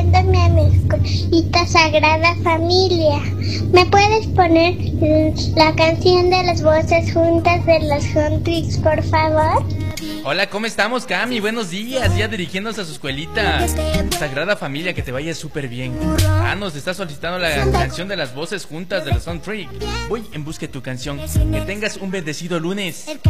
dirigiéndome a mi escuelita Sagrada Familia. ¿Me puedes poner la canción de las voces juntas de los Huntrix, por favor? Hola, ¿cómo estamos, Cami? Buenos días, ya dirigiéndose a su escuelita Sagrada Familia, que te vaya súper bien. Nos está solicitando la canción de las voces juntas de los Huntrix. Voy en busca de tu canción. Que tengas un bendecido lunes.